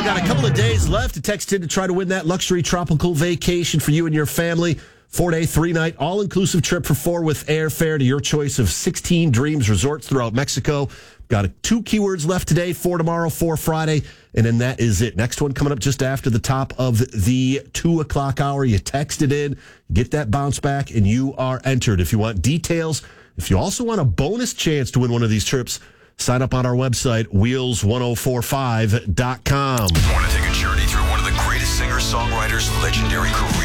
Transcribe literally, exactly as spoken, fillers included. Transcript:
got a couple of days left to text in to try to win that luxury tropical vacation for you and your family. Four-day, three-night, all-inclusive trip for four with airfare to your choice of sixteen Dreams resorts throughout Mexico. Got a, two keywords left today, four tomorrow, four Friday, and then that is it. Next one coming up just after the top of the two o'clock hour. You text it in, get that bounce back, and you are entered. If you want details, if you also want a bonus chance to win one of these trips, sign up on our website, wheels ten forty-five dot com. Want to take a journey through one of the greatest singer-songwriters' legendary career?